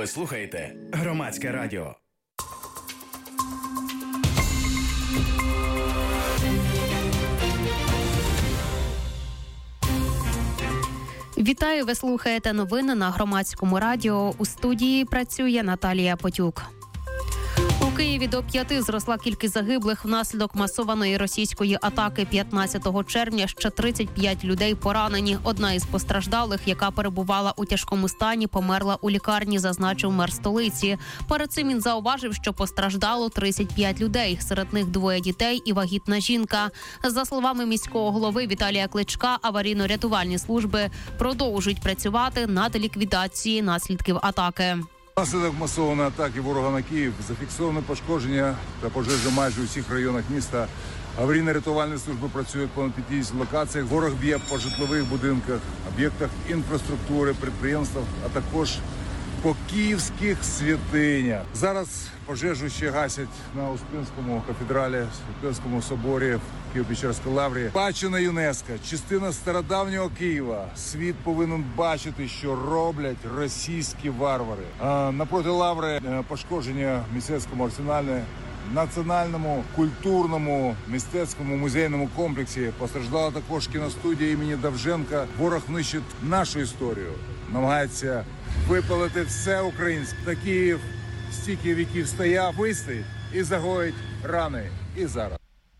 Ви слухаєте Громадське радіо. Вітаю, ви слухаєте новини на Громадському радіо. У студії працює Наталія Потюк. У Києві до 5 зросла кількість загиблих внаслідок масованої російської атаки 15 червня. Ще 35 людей поранені. Одна із постраждалих, яка перебувала у тяжкому стані, померла у лікарні, зазначив мер столиці. Перед цим він зауважив, що постраждало 35 людей. Серед них 2 дітей і вагітна жінка. За словами міського голови Віталія Кличка, аварійно-рятувальні служби продовжують працювати над ліквідацією наслідків атаки. Внаслідок масованої атаки ворога на Київ зафіксовано пошкодження та пожежі майже у всіх районах міста. Аварійно-рятувальні служби працюють в понад 50 локаціях. Ворог б'є по житлових будинках, об'єктах інфраструктури, підприємствах, а також по київських святинях. Зараз пожежу ще гасять на Успенському кафедралі, Успенському соборі, в Києво-Печерській лаврі. Бачена ЮНЕСКО, частина стародавнього Києва. Світ повинен бачити, що роблять російські варвари. Напроти лаври пошкодження в мистецькому арсеналі, національному, культурному, мистецькому, музейному комплексі. Постраждала також кіностудія імені Довженка. Ворог нищить нашу історію, намагається випалити все українське. Та Київ стільки віків стояв, вистоїть і загоїть рани і зараз.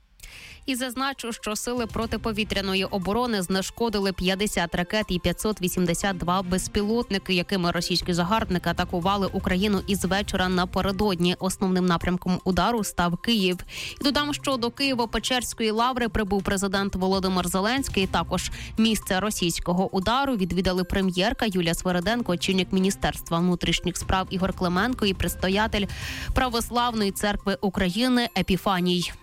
І зазначу, що сили протиповітряної оборони знешкодили 50 ракет і 582 безпілотники, якими російські загарбники атакували Україну із вечора напередодні. Основним напрямком удару став Київ. І додам, що до Києво-Печерської лаври прибув президент Володимир Зеленський. Також місце російського удару відвідали прем'єрка Юлія Свериденко, очільник Міністерства внутрішніх справ Ігор Клименко і предстоятель Православної церкви України Епіфаній.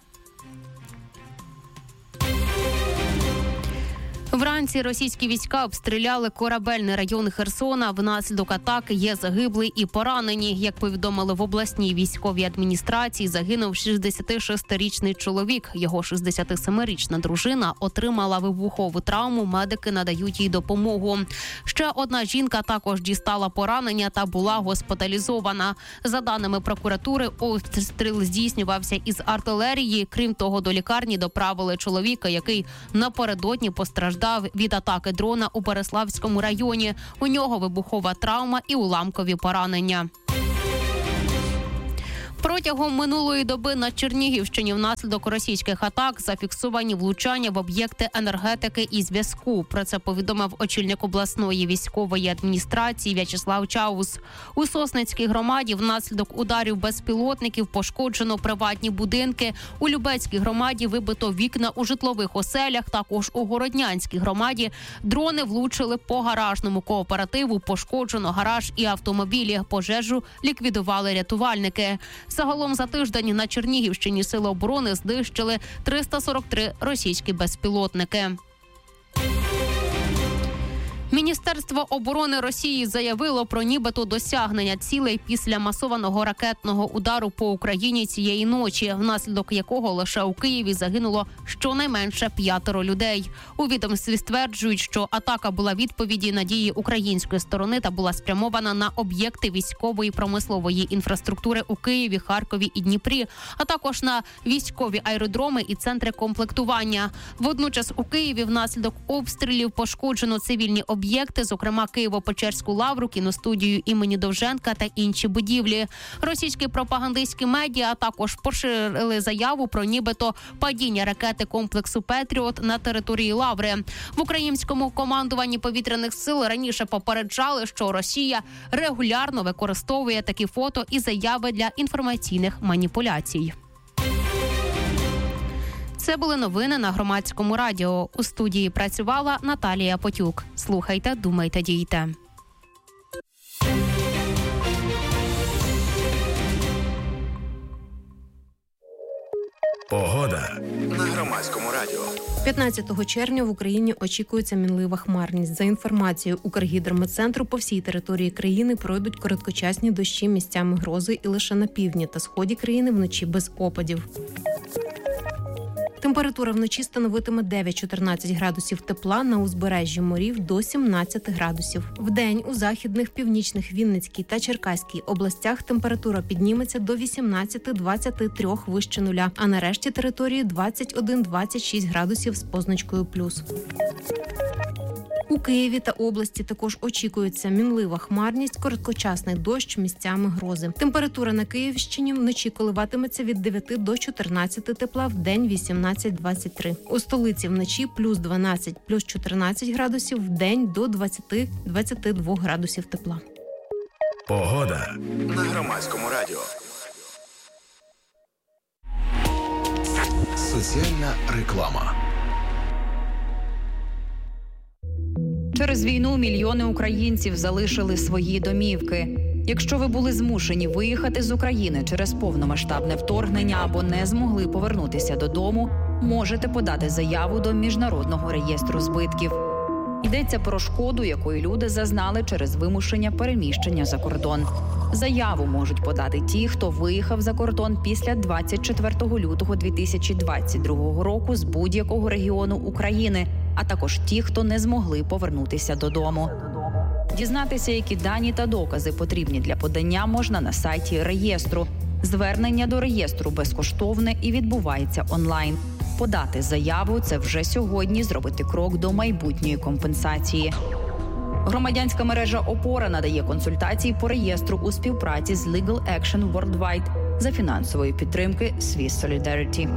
Вранці російські війська обстріляли корабельний район Херсона. Внаслідок атаки є загиблі і поранені. Як повідомили в обласній військовій адміністрації, загинув 66-річний чоловік. Його 67-річна дружина отримала вибухову травму. Медики надають їй допомогу. Ще одна жінка також дістала поранення та була госпіталізована. За даними прокуратури, обстріл здійснювався із артилерії. Крім того, до лікарні доправили чоловіка, який напередодні постраждав від атаки дрона у Переславському районі. У нього вибухова травма і уламкові поранення. Протягом минулої доби на Чернігівщині внаслідок російських атак зафіксовані влучання в об'єкти енергетики і зв'язку. Про це повідомив очільник обласної військової адміністрації В'ячеслав Чаус. У Сосницькій громаді внаслідок ударів безпілотників пошкоджено приватні будинки. У Любецькій громаді вибито вікна у житлових оселях. Також у Городнянській громаді дрони влучили по гаражному кооперативу. Пошкоджено гараж і автомобілі. Пожежу ліквідували рятувальники. Загалом за тиждень на Чернігівщині сили оборони знищили 343 російські безпілотники. Міністерство оборони Росії заявило про нібито досягнення цілей після масованого ракетного удару по Україні цієї ночі, внаслідок якого лише у Києві загинуло щонайменше 5 людей. У відомстві стверджують, що атака була відповіді на дії української сторони та була спрямована на об'єкти військової промислової інфраструктури у Києві, Харкові і Дніпрі, а також на військові аеродроми і центри комплектування. Водночас у Києві внаслідок обстрілів пошкоджено цивільні об'єкти, зокрема Києво-Печерську лавру, кіностудію імені Довженка та інші будівлі. Російські пропагандистські медіа також поширили заяву про нібито падіння ракети комплексу «Петріот» на території лаври. В українському командуванні повітряних сил раніше попереджали, що Росія регулярно використовує такі фото і заяви для інформаційних маніпуляцій. Це були новини на Громадському радіо. У студії працювала Наталія Потюк. Слухайте, думайте, дійте. Погода на Громадському радіо. 15 червня в Україні очікується мінлива хмарність. За інформацією Укргідрометцентру, по всій території країни пройдуть короткочасні дощі, місцями грози і лише на півдні та сході країни вночі без опадів. Температура вночі становитиме 9-14 градусів тепла, на узбережжі морів до 17 градусів. Вдень у західних, північних, Вінницькій та Черкаській областях температура підніметься до 18-23 вище нуля, а на решті території 21-26 градусів з позначкою плюс. У Києві та області також очікується мінлива хмарність, короткочасний дощ, місцями грози. Температура на Київщині вночі коливатиметься від 9 до 14 тепла, вдень 18-23. У столиці вночі плюс 12, плюс 14 градусів, вдень до 20-22 градусів тепла. Погода на Громадському радіо. Соціальна реклама. Через війну мільйони українців залишили свої домівки. Якщо ви були змушені виїхати з України через повномасштабне вторгнення або не змогли повернутися додому, можете подати заяву до Міжнародного реєстру збитків. Йдеться про шкоду, якої люди зазнали через вимушення переміщення за кордон. Заяву можуть подати ті, хто виїхав за кордон після 24 лютого 2022 року з будь-якого регіону України, а також ті, хто не змогли повернутися додому. Дізнатися, які дані та докази потрібні для подання, можна на сайті реєстру. Звернення до реєстру безкоштовне і відбувається онлайн. Подати заяву – це вже сьогодні зробити крок до майбутньої компенсації. Громадянська мережа «Опора» надає консультації по реєстру у співпраці з Legal Action Worldwide за фінансової підтримки Swiss Solidarity.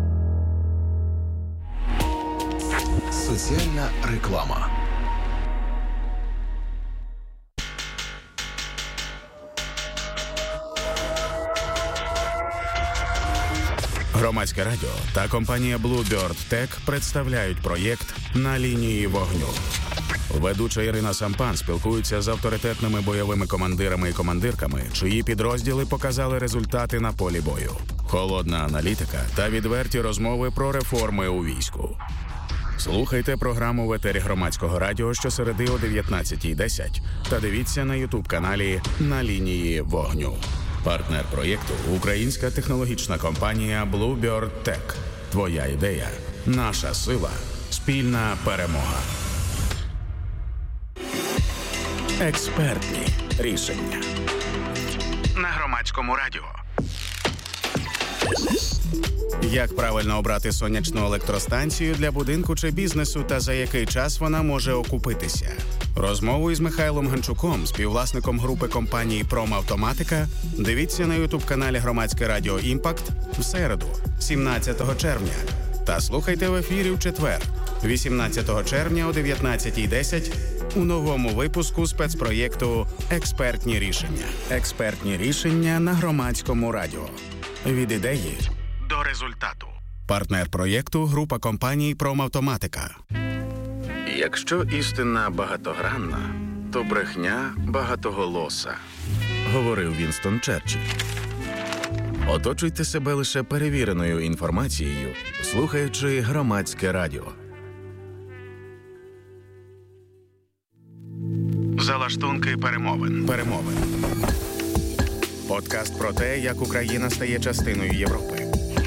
Соціальна реклама. Громадське радіо та компанія Bluebird Tech представляють проєкт «На лінії вогню». Ведуча Ірина Сампан спілкується з авторитетними бойовими командирами і командирками, чиї підрозділи показали результати на полі бою. Холодна аналітика та відверті розмови про реформи у війську. Слухайте програму в етері Громадського радіо щосереди о 19:10 та дивіться на YouTube-каналі «На лінії вогню». Партнер проєкту – українська технологічна компанія Bluebird Tech. Твоя ідея – наша сила, спільна перемога. Експертні рішення. На Громадському радіо. Як правильно обрати сонячну електростанцію для будинку чи бізнесу та за який час вона може окупитися? Розмову із Михайлом Ганчуком, співвласником групи компанії «Промавтоматика», дивіться на ютуб-каналі Громадське радіо «Імпакт» в середу, 17 червня. Та слухайте в ефірі в четвер, 18 червня о 19:10 у новому випуску спецпроєкту «Експертні рішення». Експертні рішення на Громадському радіо. Від ідеї до результату. Партнер проєкту – група компаній «Промавтоматика». Якщо істина багатогранна, то брехня багатоголоса, говорив Вінстон Черчилль. Оточуйте себе лише перевіреною інформацією, слухаючи Громадське радіо. Залаштунки перемовин. Подкаст про те, як Україна стає частиною Європи.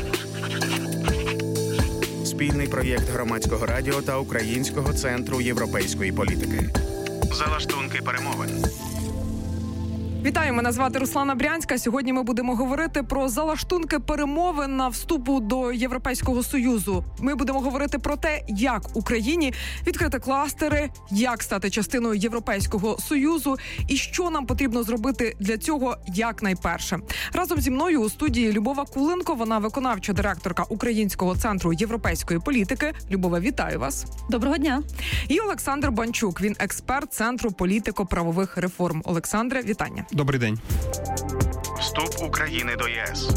Спільний проєкт Громадського радіо та Українського центру європейської політики. Залаштунки перемовин. Вітаю, мене звати Руслана Брянська. Сьогодні ми будемо говорити про залаштунки перемовин на вступу до Європейського Союзу. Ми будемо говорити про те, як Україні відкрити кластери, як стати частиною Європейського Союзу і що нам потрібно зробити для цього якнайперше. Разом зі мною у студії Любова Куленко, вона виконавча директорка Українського центру європейської політики. Любова, вітаю вас. Доброго дня. І Олександр Банчук, він експерт Центру політико-правових реформ. Олександре, вітання. Добрий день. Вступ України до ЄС.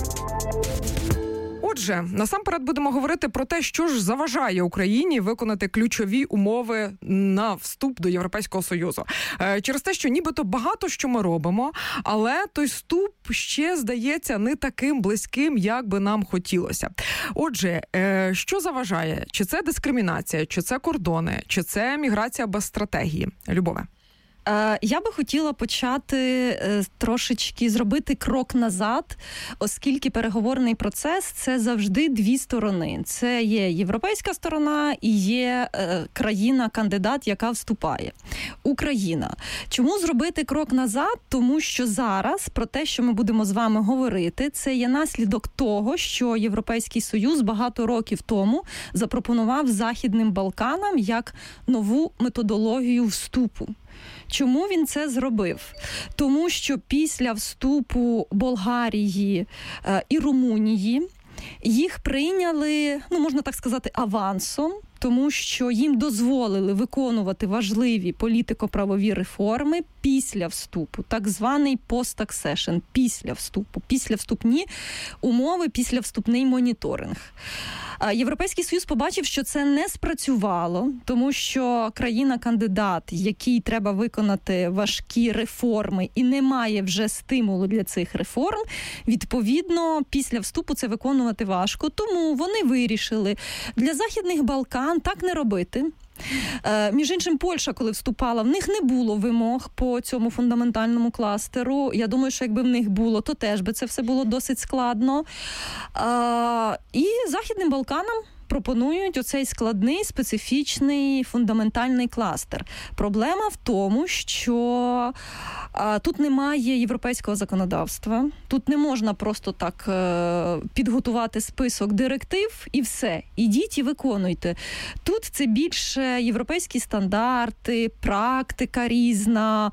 Отже, насамперед будемо говорити про те, що ж заважає Україні виконати ключові умови на вступ до Європейського Союзу. Через те, що нібито багато що ми робимо, але той вступ ще здається не таким близьким, як би нам хотілося. Отже, що заважає? Чи це дискримінація, чи це кордони, чи це міграція без стратегії? Любове. Я би хотіла почати трошечки зробити крок назад, оскільки переговорний процес – це завжди дві сторони. Це є європейська сторона і є країна-кандидат, яка вступає. Україна. Чому зробити крок назад? Тому що зараз про те, що ми будемо з вами говорити, це є наслідок того, що Європейський Союз багато років тому запропонував Західним Балканам як нову методологію вступу. Чому він це зробив? Тому що після вступу Болгарії і Румунії їх прийняли, можна так сказати, авансом, тому що їм дозволили виконувати важливі політико-правові реформи після вступу, так званий post-accession, після вступні умови, після вступний моніторинг. Європейський Союз побачив, що це не спрацювало, тому що країна-кандидат, якій треба виконати важкі реформи і не має вже стимулу для цих реформ, відповідно, після вступу це виконувати важко. Тому вони вирішили для Західних Балкан так не робити. Між іншим, Польща, коли вступала, в них не було вимог по цьому фундаментальному кластеру. Я думаю, що якби в них було, то теж би це все було досить складно. І Західним Балканам пропонують оцей складний, специфічний, фундаментальний кластер. Проблема в тому, що тут немає європейського законодавства, тут не можна просто так підготувати список директив і все. Ідіть і виконуйте. Тут це більше європейські стандарти, практика різна,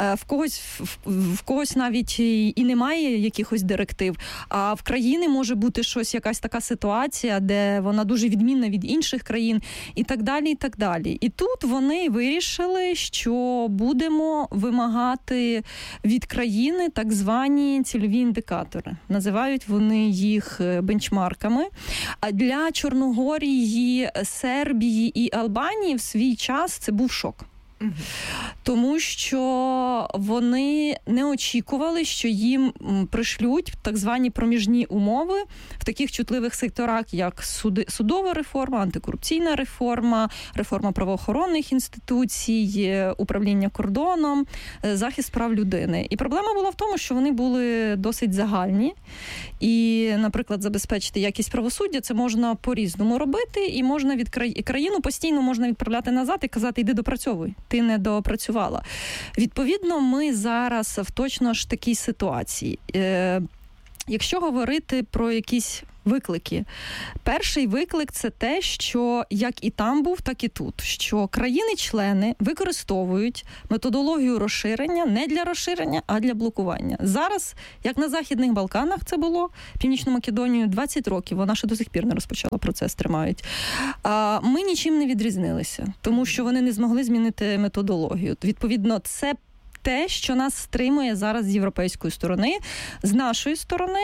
в когось навіть і немає якихось директив, а в країни може бути якась така ситуація, де вона дуже відмінна від інших країн і так далі, і так далі. І тут вони вирішили, що будемо вимагати від країни так звані цільові індикатори. Називають вони їх бенчмарками. А для Чорногорії, Сербії і Албанії в свій час це був шок. Тому що вони не очікували, що їм пришлють так звані проміжні умови в таких чутливих секторах, як судова реформа, антикорупційна реформа, реформа правоохоронних інституцій, управління кордоном, захист прав людини. І проблема була в тому, що вони були досить загальні. І, наприклад, забезпечити якість правосуддя це можна по-різному робити, і можна країну постійно можна відправляти назад і казати, йди допрацьовуй. Ти не допрацювала. Відповідно, ми зараз в точно ж такій ситуації. Якщо говорити про якісь виклики. Перший виклик – це те, що як і там був, так і тут. Що країни-члени використовують методологію розширення не для розширення, а для блокування. Зараз, як на Західних Балканах це було, Північну Македонію 20 років, вона ще до сих пір не розпочала, процес тримають. Ми нічим не відрізнилися, тому що вони не змогли змінити методологію. Відповідно, це те, що нас стримує зараз з європейської сторони. З нашої сторони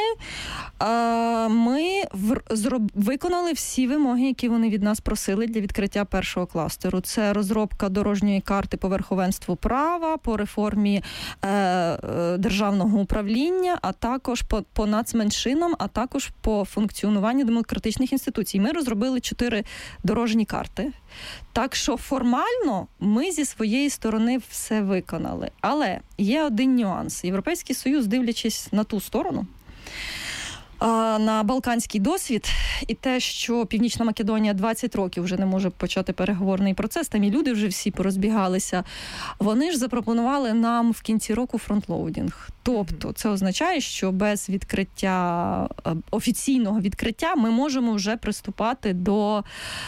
ми виконали всі вимоги, які вони від нас просили для відкриття першого кластеру. Це розробка дорожньої карти по верховенству права, по реформі державного управління, а також по нацменшинам, а також по функціонуванню демократичних інституцій. Ми розробили 4 дорожні карти. Так що формально ми зі своєї сторони все виконали. Але є один нюанс. Європейський Союз, дивлячись на ту сторону, на балканський досвід і те, що Північна Македонія 20 років вже не може почати переговорний процес, там і люди вже всі порозбігалися, вони ж запропонували нам в кінці року фронтлоудінг. Тобто це означає, що без відкриття, офіційного відкриття ми можемо вже приступати до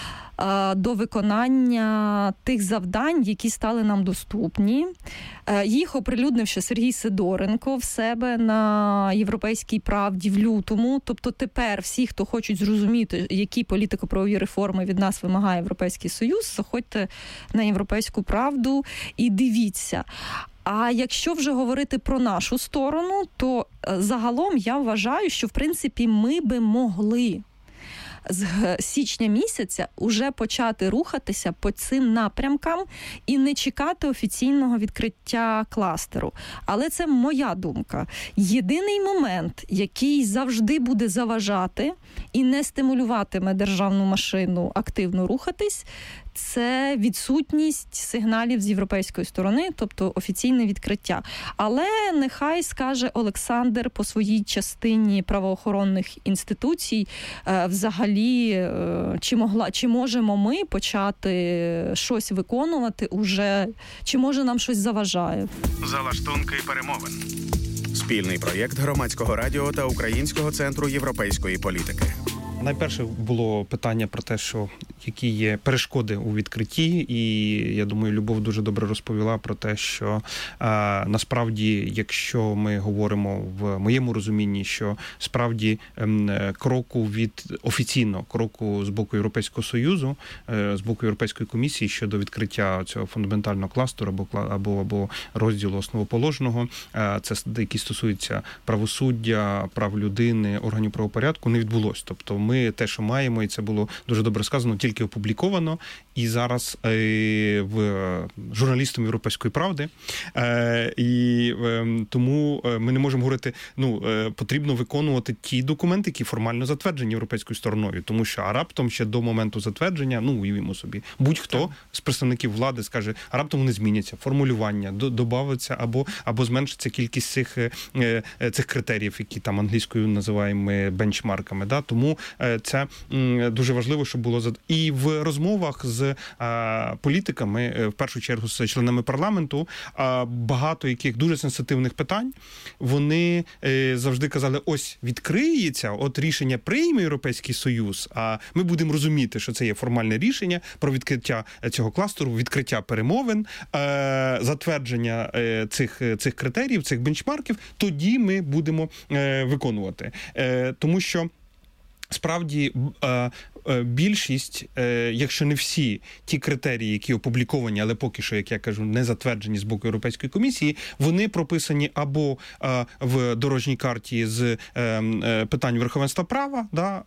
виконання тих завдань, які стали нам доступні. Їх оприлюднив ще Сергій Сидоренко в себе на «Європейській правді» в лютому. Тобто тепер всі, хто хочуть зрозуміти, які політико-правові реформи від нас вимагає Європейський Союз, заходьте на «Європейську правду» і дивіться. А якщо вже говорити про нашу сторону, то загалом я вважаю, що, в принципі, ми би могли з січня місяця уже почати рухатися по цим напрямкам і не чекати офіційного відкриття кластеру. Але це моя думка. Єдиний момент, який завжди буде заважати і не стимулюватиме державну машину активно рухатись, це відсутність сигналів з європейської сторони, тобто офіційне відкриття. Але нехай скаже Олександр по своїй частині правоохоронних інституцій, взагалі, чи можемо ми почати щось виконувати уже, чи може нам щось заважає. Залаштунки перемовин. Спільний проєкт Громадського радіо та Українського центру європейської політики. Найперше було питання про те, що які є перешкоди у відкритті, і я думаю, Любов дуже добре розповіла про те, що насправді, якщо ми говоримо в моєму розумінні, що справді кроку від офіційного кроку з боку Європейського Союзу, з боку Європейської комісії щодо відкриття цього фундаментального кластеру або розділу основоположного, це які стосуються правосуддя, прав людини, органів правопорядку, не відбулось. Тобто ми те, що маємо, і це було дуже добре сказано, тільки опубліковано, і зараз в журналістом Європейської правди. І тому ми не можемо говорити, потрібно виконувати ті документи, які формально затверджені європейською стороною, тому що раптом ще до моменту затвердження, уявімо собі, будь-хто з представників влади скаже, а раптом вони зміняться, формулювання, добавиться або зменшиться кількість цих критеріїв, які там англійською називаємо бенчмарками. Да? Тому це дуже важливо, щоб було і в розмовах з політиками, в першу чергу з членами парламенту, багато яких дуже сенситивних питань, вони завжди казали, ось відкриється, от рішення прийме Європейський Союз, а ми будемо розуміти, що це є формальне рішення про відкриття цього кластеру, відкриття перемовин, затвердження цих критеріїв, цих бенчмарків, тоді ми будемо виконувати. Тому що справді більшість, якщо не всі ті критерії, які опубліковані, але поки що, як я кажу, не затверджені з боку Європейської комісії, вони прописані або в дорожній карті з питань верховенства права, да,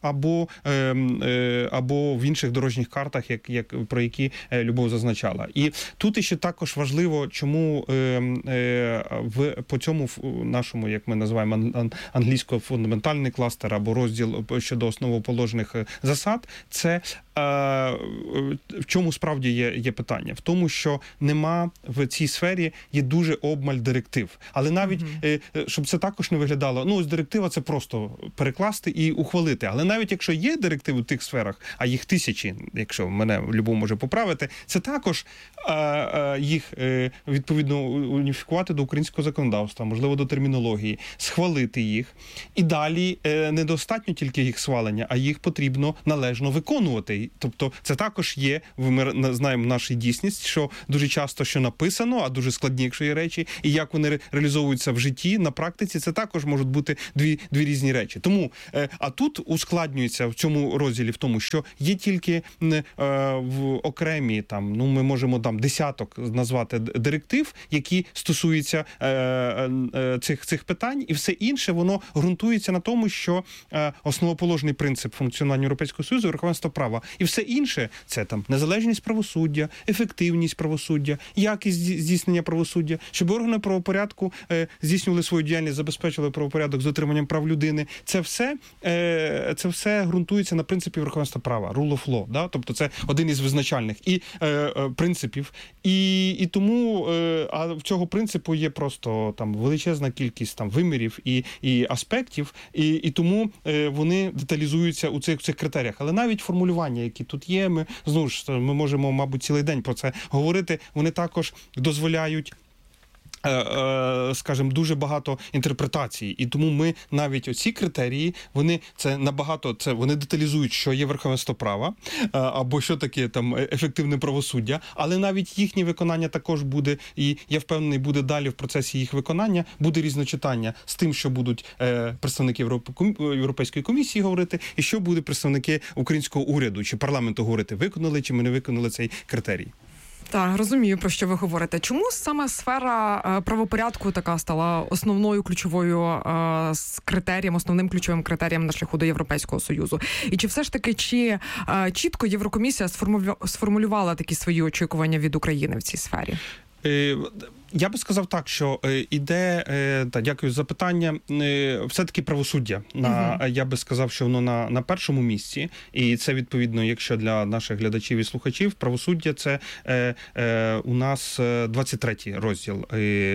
або в інших дорожніх картах, про які Любов зазначала. І тут ще також важливо, чому по цьому нашому, як ми називаємо англійського, фундаментальний кластер або розділ щодо основоположних засад, це в чому справді є питання? В тому, що нема в цій сфері, є дуже обмаль директив. Але навіть, щоб це також не виглядало, ось директива – це просто перекласти і ухвалити. Але навіть якщо є директиви в тих сферах, а їх тисячі, якщо мене Любов може поправити, це також їх, відповідно, уніфікувати до українського законодавства, можливо, до термінології, схвалити їх. І далі недостатньо тільки їх схвалення, а їх потрібно належно виконувати. Тобто це також є, ми знаємо нашу дійсність, що дуже часто що написано, а дуже складні, якщо є речі, і як вони реалізовуються в житті, на практиці, це також можуть бути дві різні речі. Тому, а тут ускладнюється в цьому розділі в тому, що є тільки в окремі, ми можемо десяток назвати директив, які стосуються цих питань, і все інше, воно ґрунтується на тому, що основоположний принцип функціонування Європейського Союзу – верховенство права. І все інше – це незалежність правосуддя, ефективність правосуддя, якість здійснення правосуддя, щоб органи правопорядку здійснювали свою діяльність, забезпечували правопорядок з дотриманням прав людини. Це все ґрунтується на принципі верховенства права, rule of law. Да? Тобто це один із визначальних принципів. І тому в цього принципу є просто величезна кількість вимірів і аспектів, і тому вони деталізуються у цих критеріях. Але навіть формулювання, які тут є, ми можемо, мабуть, цілий день про це говорити, вони також дозволяють, скажімо, дуже багато інтерпретацій. І тому ми навіть оці критерії, вони деталізують, що є верховенство права, або що таке ефективне правосуддя, але навіть їхнє виконання також буде, і я впевнений, буде далі в процесі їх виконання, буде різночитання з тим, що будуть представники Європейської комісії говорити, і що будуть представники українського уряду чи парламенту говорити, виконали чи ми не виконали цей критерій. Так, розумію, про що ви говорите. Чому саме сфера правопорядку така стала основною ключовою основним ключовим критерієм на шляху до Європейського Союзу? І чи все ж таки, чітко Єврокомісія сформулювала такі свої очікування від України в цій сфері? Я би сказав так, що іде, дякую за запитання, все-таки правосуддя. Я би сказав, що воно на першому місці, і це відповідно, якщо для наших глядачів і слухачів, правосуддя це у нас 23-й розділ.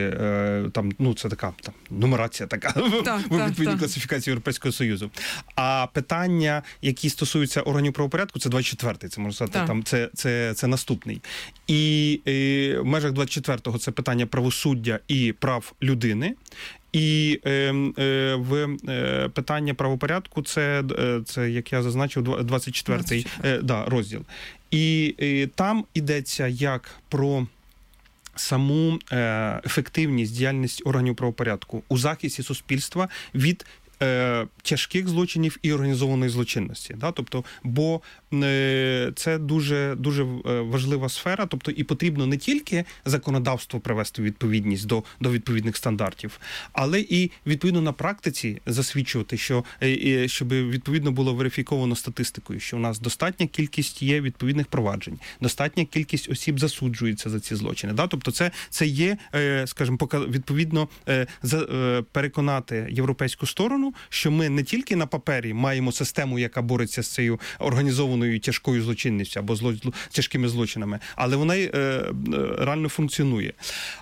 Це така нумерація така в відповідній класифікації Європейського Союзу. А питання, які стосуються органів правопорядку, це 24-й, це можна сказати, це наступний. І в межах 24-го це питання правосуддя і прав людини. І в питання правопорядку це, як я зазначив, 24-й розділ. І там йдеться як про саму ефективність, діяльність органів правопорядку у захисті суспільства від тяжких злочинів і організованої злочинності. Тобто, бо це дуже, дуже важлива сфера, тобто і потрібно не тільки законодавство привести у відповідність до відповідних стандартів, але і відповідно на практиці засвідчувати, щоб відповідно було верифіковано статистикою, що у нас достатня кількість є відповідних проваджень, достатня кількість осіб засуджується за ці злочини. Тобто це є, скажімо, відповідно переконати європейську сторону, що ми не тільки на папері маємо систему, яка бореться з цією організованою тяжкою злочинністю або тяжкими злочинами, але вона реально функціонує.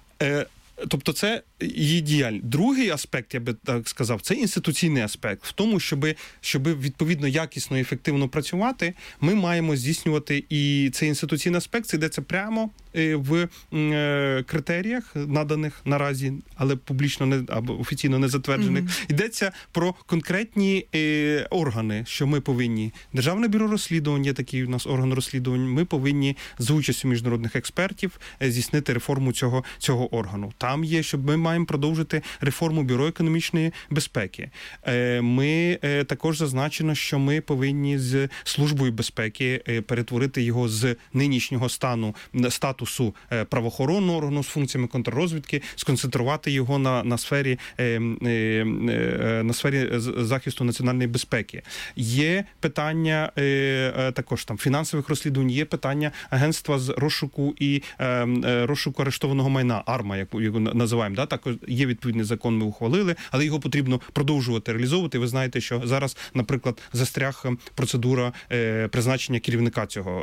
Тобто це її діяльність. Другий аспект, я би так сказав, це інституційний аспект. В тому, щоб відповідно якісно і ефективно працювати, ми маємо здійснювати і цей інституційний аспект, це йдеться прямо в критеріях, наданих наразі, але публічно або офіційно не затверджених. Йдеться про конкретні органи, що ми повинні. Державне бюро розслідувань, є такий у нас орган розслідувань, ми повинні за участю міжнародних експертів здійснити реформу цього органу. Там є, щоб ми маємо продовжити реформу Бюро економічної безпеки. Ми також зазначено, що ми повинні з Службою безпеки перетворити його з нинішнього статусу правоохоронного органу з функціями контррозвідки, сконцентрувати його на сфері захисту національної безпеки. Є питання також там фінансових розслідувань, є питання агентства з розшуку і розшуку арештованого майна, АРМА, яку називаємо. Також є відповідний закон, ми ухвалили, але його потрібно продовжувати реалізовувати. Ви знаєте, що зараз, наприклад, застряг процедура призначення керівника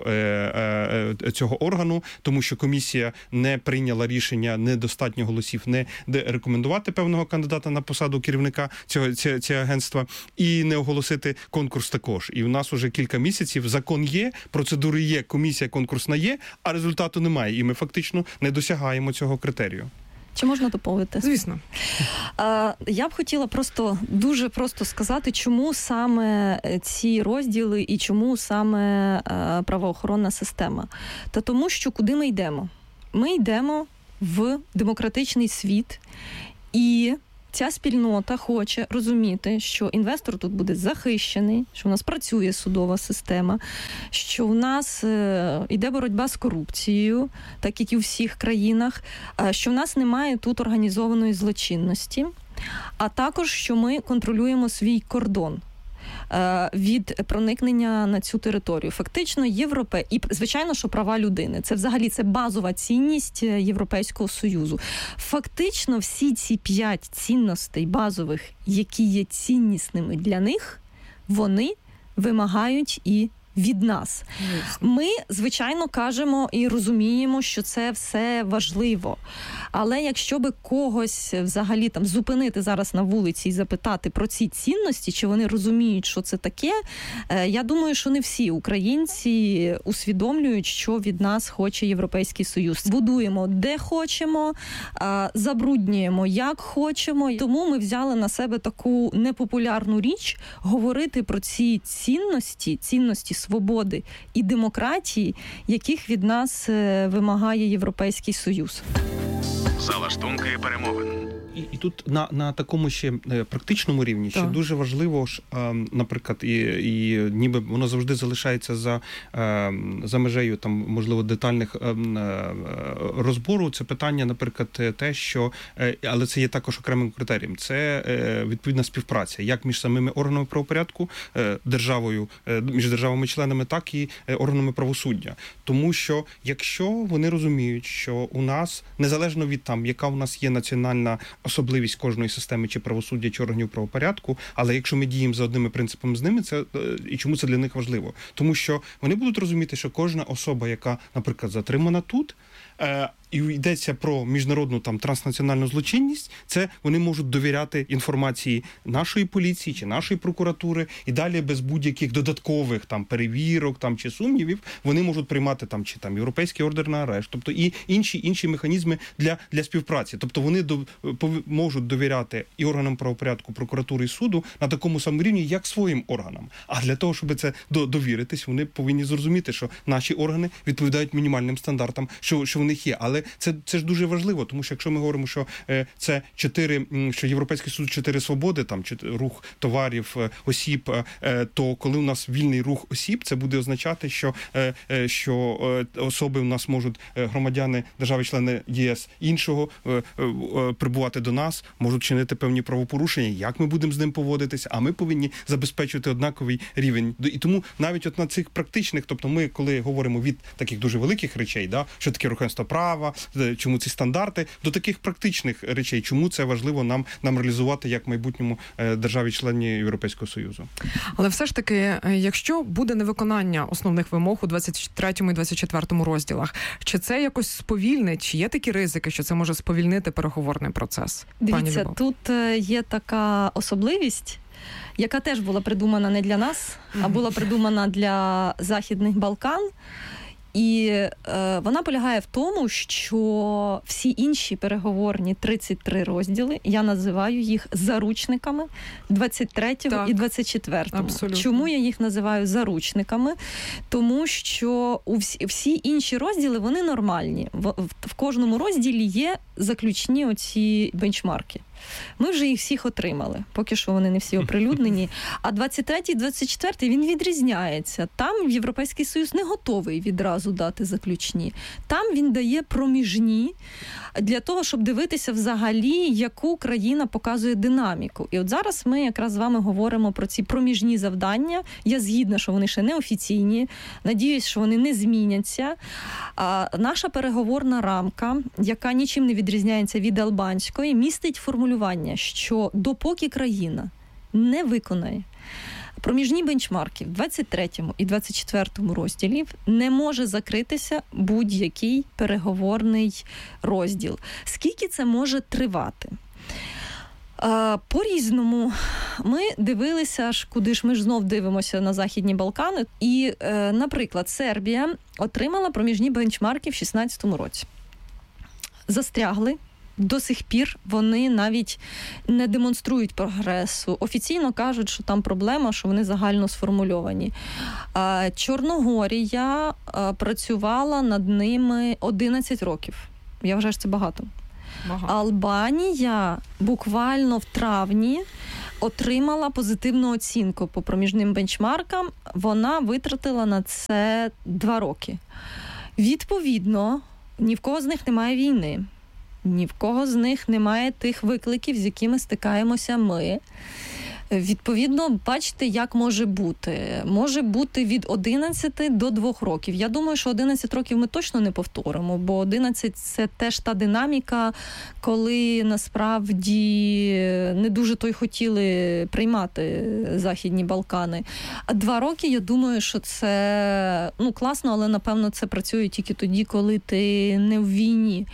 цього органу, тому що комісія не прийняла рішення, недостатньо голосів не рекомендувати певного кандидата на посаду керівника цього агентства і не оголосити конкурс також. І в нас уже кілька місяців закон є, процедури є, комісія конкурсна є, а результату немає. І ми фактично не досягаємо цього критерію. Чи можна доповнити? Звісно. Я б хотіла дуже просто сказати, чому саме ці розділи і чому саме правоохоронна система. Та тому, що куди ми йдемо? Ми йдемо в демократичний світ, і ця спільнота хоче розуміти, що інвестор тут буде захищений, що в нас працює судова система, що в нас йде боротьба з корупцією, так як і у всіх країнах, що в нас немає тут організованої злочинності, а також, що ми контролюємо свій кордон від проникнення на цю територію. Фактично, і, звичайно, що права людини. Це взагалі базова цінність Європейського Союзу. Фактично, всі ці 5 цінностей базових, які є ціннісними для них, вони вимагають і від нас. Ми, звичайно, кажемо і розуміємо, що це все важливо. Але якщо би когось взагалі там зупинити зараз на вулиці і запитати про ці цінності, чи вони розуміють, що це таке, я думаю, що не всі українці усвідомлюють, що від нас хоче Європейський Союз. Будуємо де хочемо, забруднюємо як хочемо. Тому ми взяли на себе таку непопулярну річ говорити про ці цінності свободи і демократії, яких від нас вимагає Європейський Союз. Залаштунки перемовин. І тут на такому ще практичному рівні ще дуже важливо ж, наприклад, і ніби воно завжди залишається за межею там, можливо, детальних розбору. Це питання, наприклад, те, що, але це є також окремим критерієм. Це відповідна співпраця, як між самими органами правопорядку, державою, між державами-членами, так і органами правосуддя. Тому що, якщо вони розуміють, що у нас, незалежно від там, яка у нас є національна особливість кожної системи чи правосуддя, чи органів правопорядку, але якщо ми діємо за одними принципами з ними, це і чому це для них важливо? Тому що вони будуть розуміти, що кожна особа, яка, наприклад, затримана тут, і йдеться про міжнародну там транснаціональну злочинність, це вони можуть довіряти інформації нашої поліції чи нашої прокуратури, і далі без будь-яких додаткових там перевірок там чи сумнівів вони можуть приймати там чи там європейський ордер на арешт, тобто і інші механізми для співпраці. Тобто вони можуть довіряти і органам правопорядку, прокуратури і суду на такому самому рівні, як своїм органам. А для того, щоб це довіритись, вони повинні зрозуміти, що наші органи відповідають мінімальним стандартам, що в них є. Але це ж дуже важливо, тому що якщо ми говоримо, що це що Європейський суд 4 свободи, там рух товарів, осіб, то коли у нас вільний рух осіб, це буде означати, що особи у нас можуть, громадяни держави-члени ЄС іншого, прибувати до нас, можуть чинити певні правопорушення, як ми будемо з ним поводитися, а ми повинні забезпечувати однаковий рівень. І тому навіть от на цих практичних, тобто ми, коли говоримо від таких дуже великих речей, що таке верховенство права, чому ці стандарти, до таких практичних речей, чому це важливо нам реалізувати як майбутньому державі-члені Європейського Союзу. Але все ж таки, якщо буде невиконання основних вимог у 23 і 24 розділах, чи це якось сповільнить, чи є такі ризики, що це може сповільнити переговорний процес? Дивіться, тут є така особливість, яка теж була придумана не для нас, а була придумана для Західних Балкан. І вона полягає в тому, що всі інші переговорні 33 розділи, я називаю їх заручниками 23-го і 24-го. Абсолютно. Чому я їх називаю заручниками? Тому що всі інші розділи, вони нормальні. В кожному розділі є заключні оці бенчмарки. Ми вже їх всіх отримали, поки що вони не всі оприлюднені. А 23-й, 24-й, він відрізняється. Там Європейський Союз не готовий відразу дати заключні. Там він дає проміжні для того, щоб дивитися взагалі, яку країна показує динаміку. І от зараз ми якраз з вами говоримо про ці проміжні завдання. Я згідна, що вони ще не офіційні. Надіюсь, що вони не зміняться. А наша переговорна рамка, яка нічим не відрізняється від албанської, містить формулювання, що допоки країна не виконає проміжні бенчмарки в 23 і 24 розділів, не може закритися будь-який переговорний розділ. Скільки це може тривати? По-різному. Ми дивилися, куди ж ми ж знов дивимося на Західні Балкани. І, наприклад, Сербія отримала проміжні бенчмарки в 2016 році. Застрягли. До сих пір вони навіть не демонструють прогресу. Офіційно кажуть, що там проблема, що вони загально сформульовані. Чорногорія працювала над ними 11 років. Я вважаю, що це багато. Албанія буквально в травні отримала позитивну оцінку по проміжним бенчмаркам. Вона витратила на це 2 роки. Відповідно, ні в кого з них немає війни. Ні в кого з них немає тих викликів, з якими стикаємося ми. Відповідно, бачите, як може бути. Може бути від 11 до 2 років. Я думаю, що 11 років ми точно не повторимо, бо 11 – це теж та динаміка, коли насправді не дуже то й хотіли приймати Західні Балкани. А 2 роки, я думаю, що це класно, але, напевно, це працює тільки тоді, коли ти не в війні.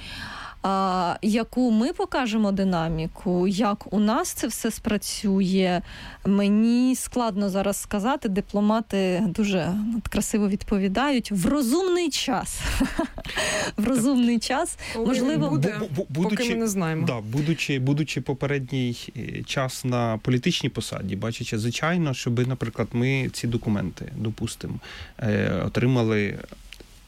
Яку ми покажемо динаміку, як у нас це все спрацює, мені складно зараз сказати. Дипломати дуже красиво відповідають. В розумний час. В розумний час. Можливо, поки ми не знаємо. Да, будучи попередній час на політичній посаді, бачачи, звичайно, щоб, наприклад, ми ці документи, допустимо, отримали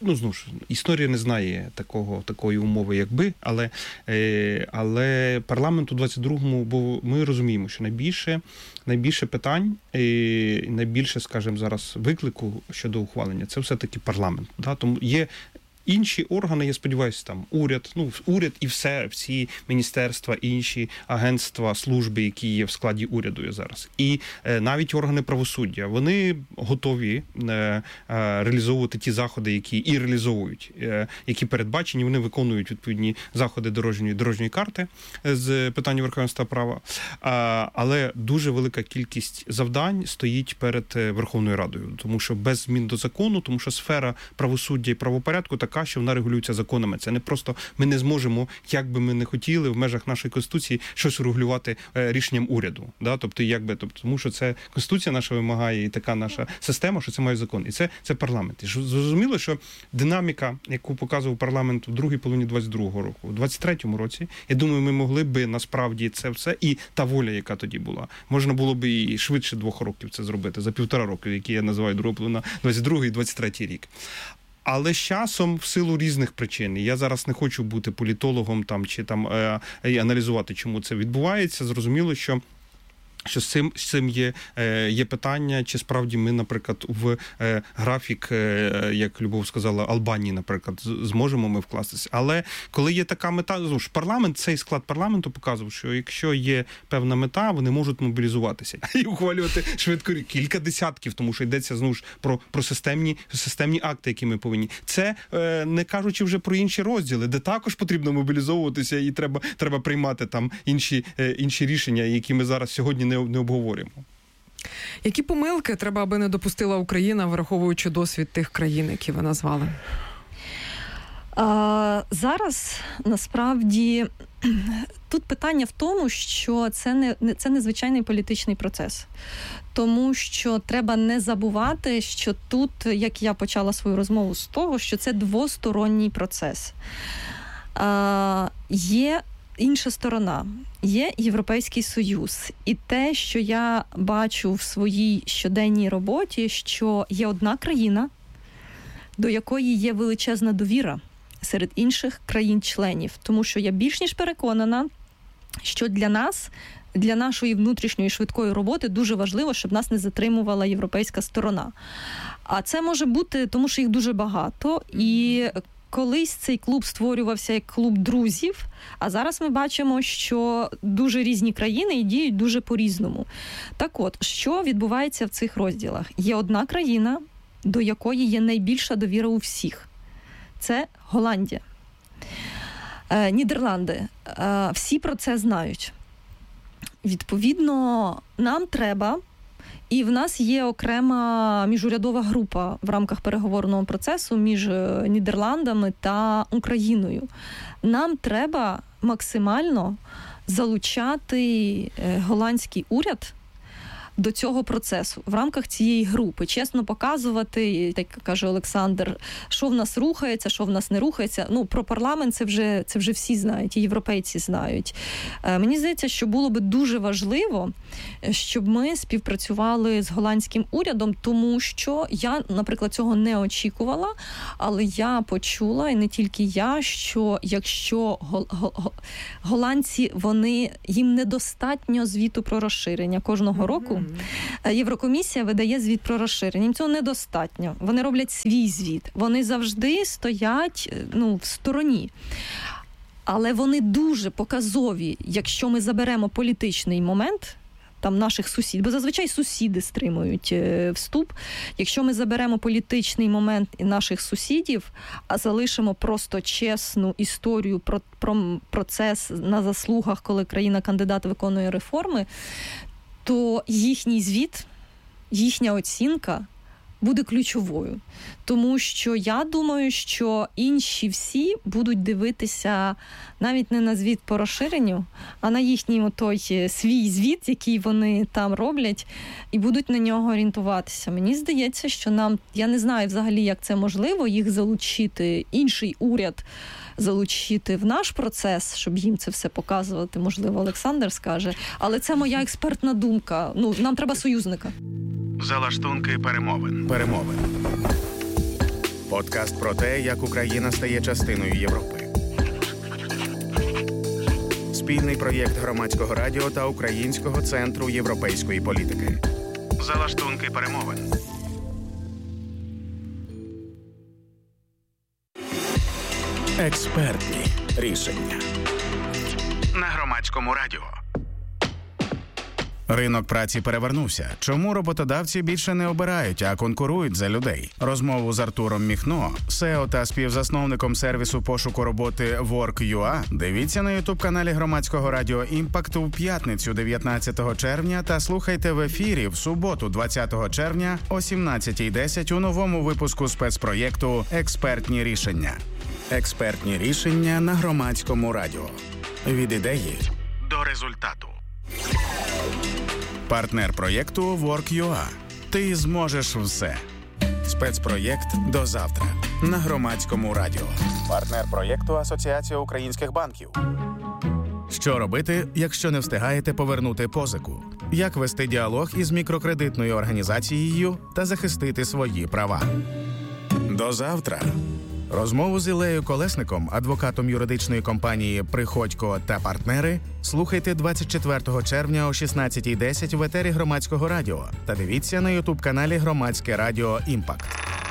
знову ж, історія не знає такої умови, якби, але парламент у 22-му, бо ми розуміємо, що найбільше питань, найбільше, скажімо, зараз виклику щодо ухвалення, це все-таки парламент. Да? Тому є інші органи, я сподіваюся, там уряд і всі міністерства, інші агентства, служби, які є в складі уряду зараз. І навіть органи правосуддя, вони готові реалізовувати ті заходи, які і реалізовують, які передбачені, вони виконують відповідні заходи дорожньої карти з питань верховенства права. Але дуже велика кількість завдань стоїть перед Верховною Радою, тому що без змін до закону, тому що сфера правосуддя і правопорядку така, що вона регулюється законами. Це не просто ми не зможемо, як би ми не хотіли, в межах нашої Конституції щось регулювати рішенням уряду. Да? Тому що це Конституція наша вимагає і така наша система, що це має закон. І це парламент. І зрозуміло, що динаміка, яку показував парламент у другій половині 22-го року, у 23-му році, я думаю, ми могли би насправді це все, і та воля, яка тоді була, можна було би і швидше 2 років це зробити, за 1,5 року, які я називаю друга половина 22-й і 23-й рік. Але з часом, в силу різних причин, я зараз не хочу бути політологом чи аналізувати, чому це відбувається, зрозуміло, що з цим є питання, чи справді ми, наприклад, в графік, як Любов сказала, Албанії, наприклад, зможемо ми вкластися. Але коли є така мета, парламент, цей склад парламенту показував, що якщо є певна мета, вони можуть мобілізуватися і ухвалювати швидко кілька десятків, тому що йдеться, знову ж, про системні акти, які ми повинні. Це не кажучи вже про інші розділи, де також потрібно мобілізовуватися і треба приймати там інші рішення, які ми зараз сьогодні не обговорюємо. Які помилки треба, аби не допустила Україна, враховуючи досвід тих країн, які ви назвали? Зараз, насправді, тут питання в тому, що це незвичайний політичний процес. Тому що треба не забувати, що тут, як я почала свою розмову з того, що це двосторонній процес. Є інша сторона. Є Європейський Союз. І те, що я бачу в своїй щоденній роботі, що є одна країна, до якої є величезна довіра серед інших країн-членів. Тому що я більш ніж переконана, що для нас, для нашої внутрішньої швидкої роботи дуже важливо, щоб нас не затримувала європейська сторона. А це може бути, тому що їх дуже багато, і колись цей клуб створювався як клуб друзів, а зараз ми бачимо, що дуже різні країни і діють дуже по-різному. Так от, що відбувається в цих розділах? Є одна країна, до якої є найбільша довіра у всіх. Це Голландія. Нідерланди. Всі про це знають. Відповідно, нам треба, і в нас є окрема міжурядова група в рамках переговорного процесу між Нідерландами та Україною. Нам треба максимально залучати голландський уряд до цього процесу в рамках цієї групи. Чесно показувати, так каже Олександр, що в нас рухається, що в нас не рухається. Про парламент це вже всі знають, і європейці знають. Мені здається, що було би дуже важливо, щоб ми співпрацювали з голландським урядом, тому що я, наприклад, цього не очікувала, але я почула, і не тільки я, що якщо голландці, їм недостатньо звіту про розширення кожного року, Єврокомісія видає звіт про розширення. Їм цього недостатньо. Вони роблять свій звіт. Вони завжди стоять в стороні. Але вони дуже показові, якщо ми заберемо політичний момент, там наших сусідів, бо зазвичай сусіди стримують вступ. Якщо ми заберемо політичний момент наших сусідів, а залишимо просто чесну історію про процес на заслугах, коли країна-кандидат виконує реформи, то їхній звіт, їхня оцінка буде ключовою. Тому що я думаю, що інші всі будуть дивитися навіть не на звіт по розширенню, а на їхній свій звіт, який вони там роблять, і будуть на нього орієнтуватися. Мені здається, що я не знаю взагалі, як це можливо, їх залучити, інший уряд залучити в наш процес, щоб їм це все показувати, можливо, Олександр скаже. Але це моя експертна думка. Нам треба союзника. Залаштунки перемовин. Подкаст про те, як Україна стає частиною Європи. Спільний проєкт Громадського радіо та Українського центру європейської політики. Залаштунки перемовин. Експертні рішення на Громадському радіо. Ринок праці перевернувся. Чому роботодавці більше не обирають, а конкурують за людей? Розмову з Артуром Міхно, СЕО та співзасновником сервісу пошуку роботи Work.ua, дивіться на ютуб-каналі Громадського радіо «Імпакт» у п'ятницю 19 червня та слухайте в ефірі в суботу 20 червня о 17:10 у новому випуску спецпроєкту «Експертні рішення». Експертні рішення на Громадському радіо. Від ідеї до результату. Партнер проєкту Work.ua. Ти зможеш все. Спецпроєкт «До завтра» на Громадському радіо. Партнер проєкту Асоціація українських банків. Що робити, якщо не встигаєте повернути позику? Як вести діалог із мікрокредитною організацією та захистити свої права? До завтра. Розмову з Іллею Колесником, адвокатом юридичної компанії «Приходько та партнери», слухайте 24 червня о 16:10 в етері Громадського радіо та дивіться на ютуб-каналі Громадське радіо «Імпакт».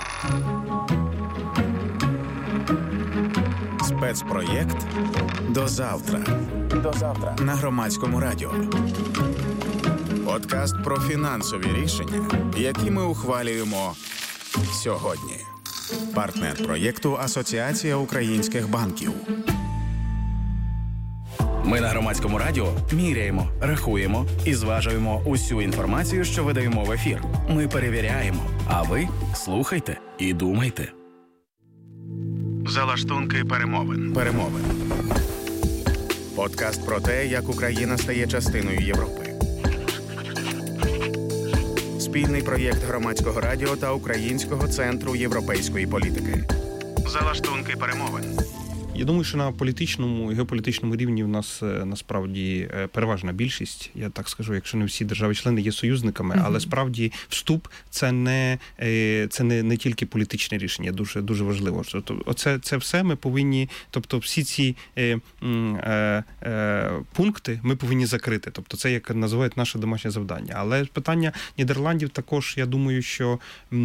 Спецпроєкт «До завтра». До завтра на Громадському радіо. Подкаст про фінансові рішення, які ми ухвалюємо сьогодні. Партнер проєкту Асоціація українських банків. Ми на Громадському радіо міряємо, рахуємо і зважуємо усю інформацію, що видаємо в ефір. Ми перевіряємо, а ви слухайте і думайте. Залаштунки перемовин. Подкаст про те, як Україна стає частиною Європи. Спільний проєкт Громадського радіо та Українського центру європейської політики. Залаштунки перемовин. Я думаю, що на політичному і геополітичному рівні в нас насправді переважна більшість, я так скажу, якщо не всі держави-члени є союзниками, але справді вступ це не тільки політичне рішення, дуже важливо. Це все ми повинні, тобто всі ці пункти ми повинні закрити. Тобто це, як називають, наше домашнє завдання. Але питання Нідерландів також, я думаю, що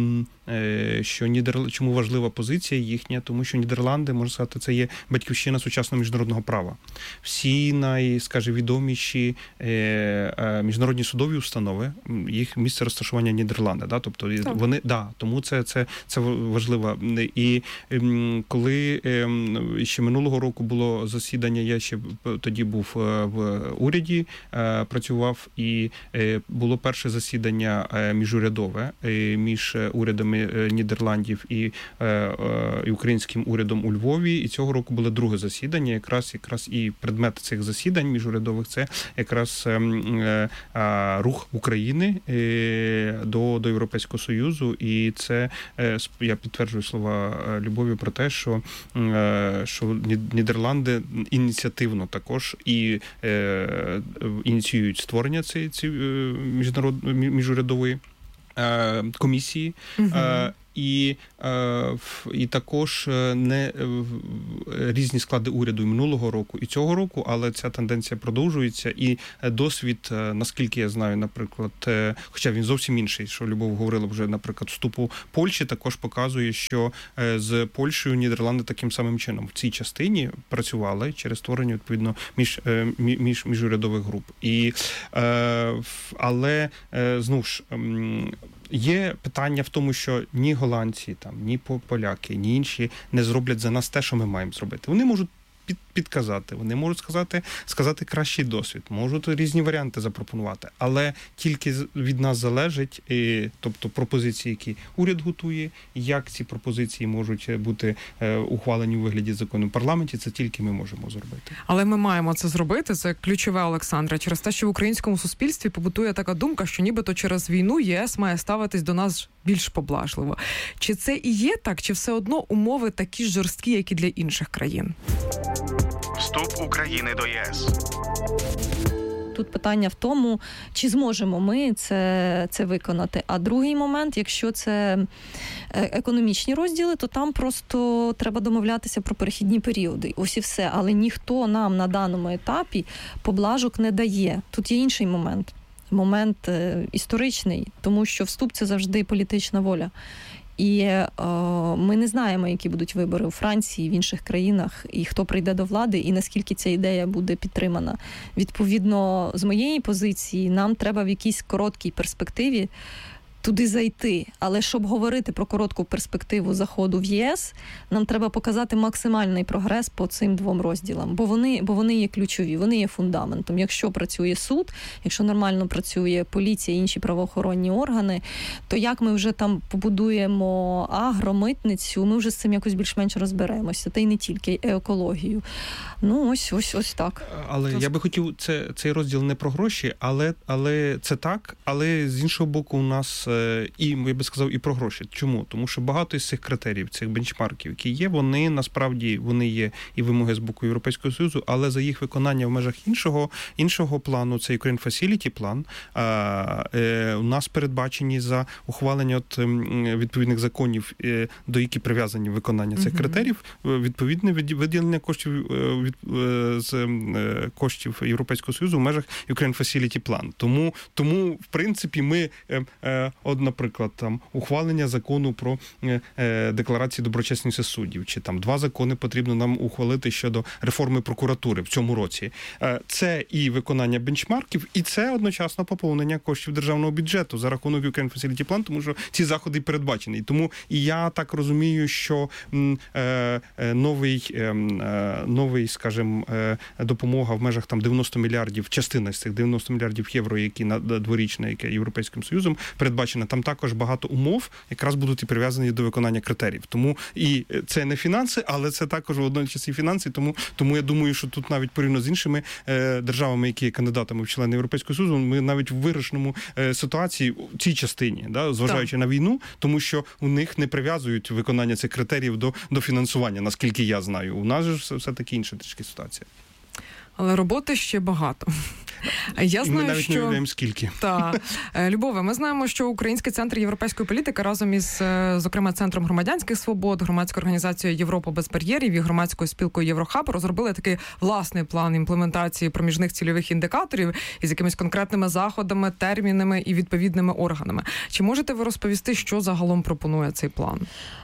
чому важлива позиція їхня, тому що Нідерланди, можна сказати, це є батьківщина сучасного міжнародного права. Всі відоміші міжнародні судові установи, їх місце розташування Нідерланди, да? Тобто вони, тому це важливо. І коли ще минулого року було засідання, я ще тоді був в уряді, працював, і було перше засідання міжурядове між урядами Нідерландів і українським урядом у Львові, і цього року було друге засідання, якраз і предмет цих засідань міжурядових це якраз рух України до Європейського Союзу, і це, я підтверджую слова Любові про те, що Нідерланди ініціативно також і ініціюють створення цієї міжурядової комісії, і також не різні склади уряду минулого року і цього року, але ця тенденція продовжується, і досвід, наскільки я знаю, наприклад, хоча він зовсім інший, що Любов говорила вже, наприклад, вступу Польщі, також показує, що з Польщею Нідерланди таким самим чином в цій частині працювали через створення, відповідно, міжурядових груп. Але, знову ж, є питання в тому, що ні голландці, ні поляки, ні інші не зроблять за нас те, що ми маємо зробити. Вони можуть підказати, вони можуть сказати кращий досвід, можуть різні варіанти запропонувати, але тільки від нас залежить, тобто пропозиції, які уряд готує, як ці пропозиції можуть бути ухвалені у вигляді закону в парламенті, це тільки ми можемо зробити. Але ми маємо це зробити, це ключове, Олександра, через те, що в українському суспільстві побутує така думка, що нібито через війну ЄС має ставитись до нас більш поблажливо. Чи це і є так, чи все одно умови такі ж жорсткі, як і для інших країн? Вступ України до ЄС. тут питання в тому, чи зможемо ми це виконати. А другий момент, якщо це економічні розділи, то там просто треба домовлятися про перехідні періоди. Ось і все. Але ніхто нам на даному етапі поблажок не дає. Тут є інший момент історичний, тому що вступ – це завжди політична воля. І ми не знаємо, які будуть вибори у Франції, в інших країнах, і хто прийде до влади, і наскільки ця ідея буде підтримана. Відповідно, з моєї позиції, нам треба в якійсь короткій перспективі туди зайти. Але щоб говорити про коротку перспективу заходу в ЄС, нам треба показати максимальний прогрес по цим двом розділам, бо вони є ключові, вони є фундаментом. Якщо працює суд, якщо нормально працює поліція і інші правоохоронні органи, то як ми вже там побудуємо агромитницю, ми вже з цим якось більш-менш розберемося. Та й не тільки екологію. Ну, ось так. Але я би хотів, цей розділ не про гроші, але це так, але з іншого боку у нас і, я би сказав, і про гроші. Чому? Тому що багато із цих критеріїв, цих бенчмарків, які є, вони насправді, вони є і вимоги з боку Європейського Союзу, але за їх виконання в межах іншого плану, це Ukraine Facility план, у нас передбачені за ухвалення відповідних законів, до які прив'язані виконання цих критеріїв, відповідне виділення коштів з коштів Європейського Союзу в межах Ukraine Facility план. Тому в принципі, ми наприклад, там ухвалення закону про декларації доброчесності суддів, чи там 2 закони потрібно нам ухвалити щодо реформи прокуратури в цьому році. Це і виконання бенчмарків, і це одночасно поповнення коштів державного бюджету за рахунок Ukraine Facility Plan, тому що ці заходи передбачені. Тому і я так розумію, що новий, скажімо, допомога в межах там 90 мільярдів, частина з цих 90 мільярдів євро, які дворічна, яке Європейським Союзом передбачена, там також багато умов якраз будуть і прив'язані до виконання критеріїв. Тому і це не фінанси, але це також водночас і фінанси, тому я думаю, що тут навіть порівняно з іншими державами, які є кандидатами в члени Європейського Союзу, ми навіть в виграшному ситуації в цій частині, зважаючи на війну, тому що у них не прив'язують виконання цих критеріїв до фінансування, наскільки я знаю. У нас же все-таки інша трішки ситуація. Але роботи ще багато. Ми навіть не уявляємо, скільки. Так. Любове, ми знаємо, що Український центр європейської політики разом із, зокрема, Центром громадянських свобод, громадською організацією «Європа без бар'єрів» і громадською спілкою «Єврохаб» розробили такий власний план імплементації проміжних цільових індикаторів із якимись конкретними заходами, термінами і відповідними органами. Чи можете ви розповісти, що загалом пропонує цей план?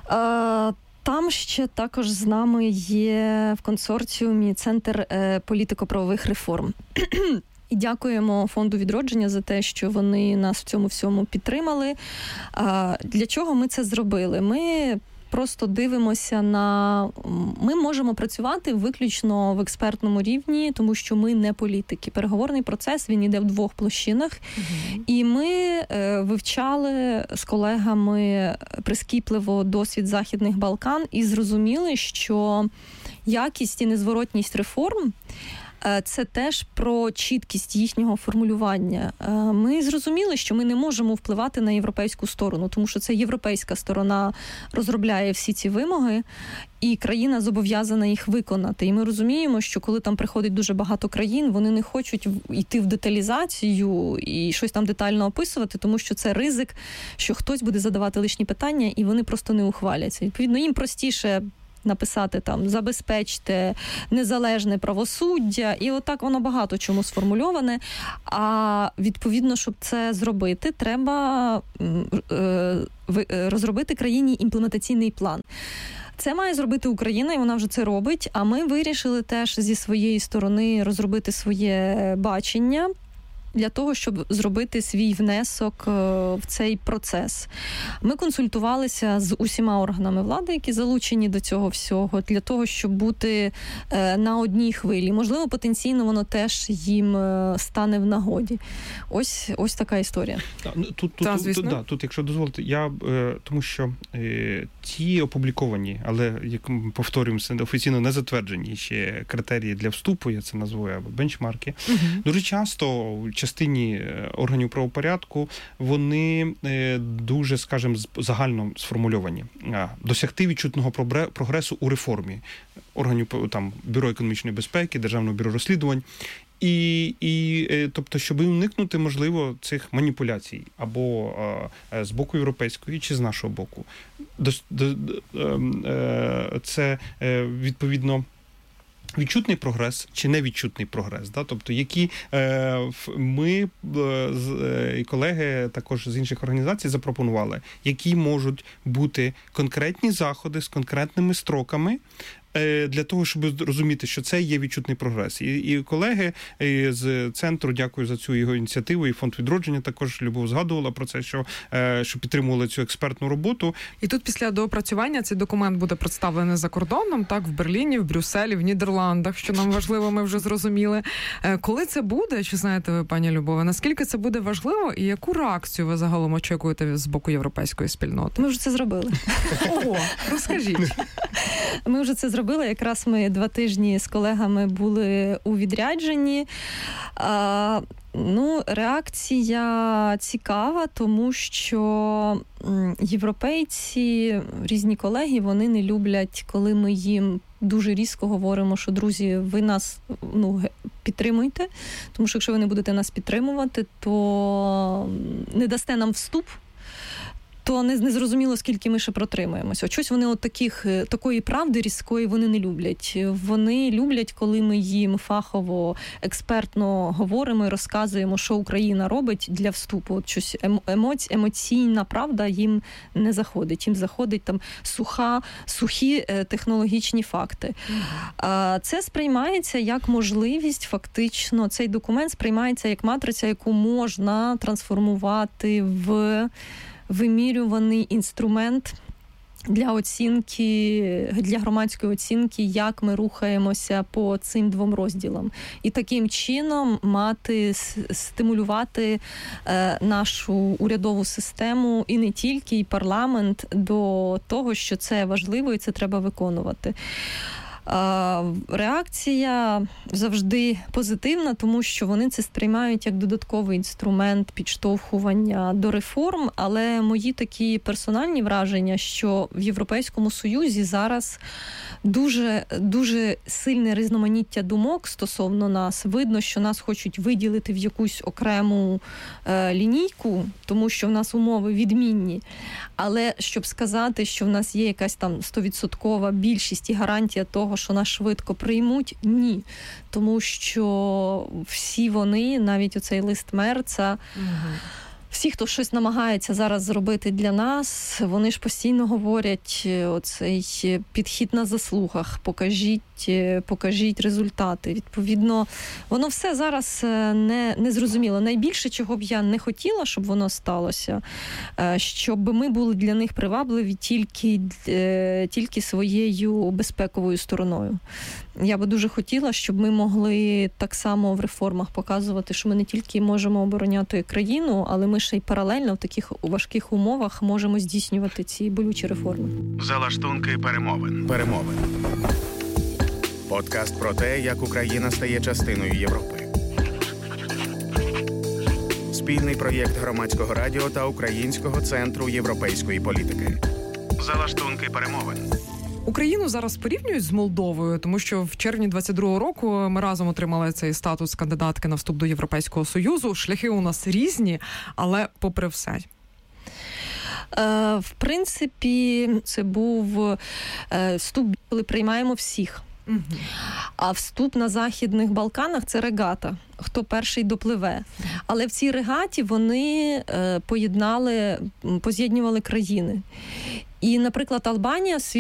Там ще також з нами є в консорціумі Центр політико-правових реформ. І дякуємо Фонду відродження за те, що вони нас в цьому всьому підтримали. Для чого ми це зробили? Ми просто дивимося ми можемо працювати виключно в експертному рівні, тому що ми не політики. Переговорний процес, він йде в 2 площинах. І ми вивчали з колегами прискіпливо досвід Західних Балкан і зрозуміли, що якість і незворотність реформ це теж про чіткість їхнього формулювання. Ми зрозуміли, що ми не можемо впливати на європейську сторону, тому що це європейська сторона розробляє всі ці вимоги, і країна зобов'язана їх виконати. І ми розуміємо, що коли там приходить дуже багато країн, вони не хочуть йти в деталізацію і щось там детально описувати, тому що це ризик, що хтось буде задавати лишні питання, і вони просто не ухваляться. Відповідно, їм простіше написати там «забезпечте незалежне правосуддя», і отак воно багато чому сформульоване. А відповідно, щоб це зробити, треба розробити країні імплементаційний план. Це має зробити Україна, і вона вже це робить, а ми вирішили теж зі своєї сторони розробити своє бачення для того, щоб зробити свій внесок в цей процес. Ми консультувалися з усіма органами влади, які залучені до цього всього, для того, щоб бути на одній хвилі. Можливо, потенційно воно теж їм стане в нагоді. Ось така історія. Тут, якщо дозволите, тому що ті опубліковані, але, як повторюємося, офіційно не затверджені ще критерії для вступу, я це називаю, або бенчмарки, дуже часто частині органів правопорядку вони дуже, скажімо, загально сформульовані. Досягти відчутного прогресу у реформі органів там Бюро економічної безпеки, Державного бюро розслідувань. Тобто, щоб уникнути, можливо, цих маніпуляцій або з боку європейської, чи з нашого боку. Це, відповідно, відчутний прогрес чи невідчутний прогрес. Да? Тобто, які ми і колеги також з інших організацій запропонували, які можуть бути конкретні заходи з конкретними строками, для того, щоб розуміти, що це є відчутний прогрес. І колеги з центру, дякую за цю його ініціативу, і Фонд відродження також, Любов згадувала про це, що підтримували цю експертну роботу. І тут після доопрацювання цей документ буде представлений за кордоном, так, в Берліні, в Брюсселі, в Нідерландах, що нам важливо, ми вже зрозуміли. Коли це буде, чи знаєте ви, пані Любове, наскільки це буде важливо і яку реакцію ви загалом очікуєте з боку європейської спільноти? Ми вже це зробили. Ого, розкажіть. Ми вже це зробили. Якраз ми 2 тижні з колегами були у відрядженні. Реакція цікава, тому що європейці, різні колеги, вони не люблять, коли ми їм дуже різко говоримо, що, друзі, ви нас підтримуйте, тому що якщо ви не будете нас підтримувати, то не дасте нам вступ, то не зрозуміло, скільки ми ще протримаємося. Щось вони такої правди різкої вони не люблять. Вони люблять, коли ми їм фахово, експертно говоримо і розказуємо, що Україна робить для вступу. От щось емоційна правда їм не заходить. Їм заходить там сухі технологічні факти. Це сприймається як можливість, фактично, цей документ сприймається як матриця, яку можна трансформувати в вимірюваний інструмент для оцінки, для громадської оцінки, як ми рухаємося по цим 2 розділам. І таким чином стимулювати нашу урядову систему і не тільки, і парламент до того, що це важливо і це треба виконувати. Реакція завжди позитивна, тому що вони це сприймають як додатковий інструмент підштовхування до реформ, але мої такі персональні враження, що в Європейському Союзі зараз дуже, дуже сильне різноманіття думок стосовно нас. Видно, що нас хочуть виділити в якусь окрему лінійку, тому що в нас умови відмінні. Але щоб сказати, що в нас є якась там 100% більшість і гарантія того, що нас швидко приймуть, ні. Тому що всі вони, навіть оцей лист Мерца, всі, хто щось намагається зараз зробити для нас, вони ж постійно говорять оцей підхід на заслугах, покажіть результати. Відповідно, воно все зараз не зрозуміло. Найбільше, чого б я не хотіла, щоб воно сталося, щоб ми були для них привабливі тільки своєю безпековою стороною. Я би дуже хотіла, щоб ми могли так само в реформах показувати, що ми не тільки можемо обороняти країну, але ми ще й паралельно в таких важких умовах можемо здійснювати ці болючі реформи. Залаштунки перемовин. Подкаст про те, як Україна стає частиною Європи. Спільний проєкт Громадського радіо та Українського центру європейської політики. Залаштунки перемовин. Україну зараз порівнюють з Молдовою, тому що в червні 22-го року ми разом отримали цей статус кандидатки на вступ до Європейського Союзу. Шляхи у нас різні, але попри все. В принципі, це був вступ, коли приймаємо всіх. Угу. А вступ на Західних Балканах – це регата. Хто перший допливе. Але в цій регаті вони поз'єднували країни. І, наприклад, Албанія